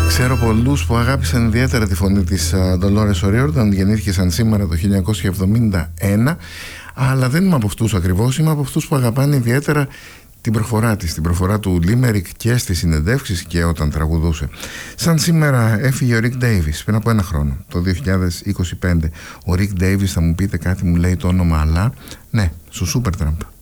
Ξέρω πολλούς που αγάπησαν ιδιαίτερα τη φωνή της Dolores O'Riordan. Γεννήθηκε σήμερα το 1971, αλλά δεν είμαι από αυτούς ακριβώς. Είμαι από αυτούς που αγαπάνε ιδιαίτερα την προφορά της, την προφορά του Λίμερικ και στις συνεντεύξεις και όταν τραγουδούσε. Σαν σήμερα έφυγε ο Ρικ Ντέιβις πριν από ένα χρόνο, το 2025. Ο Ρικ Ντέιβις, θα μου πείτε κάτι, μου λέει το όνομα, αλλά ναι, στο Supertramp.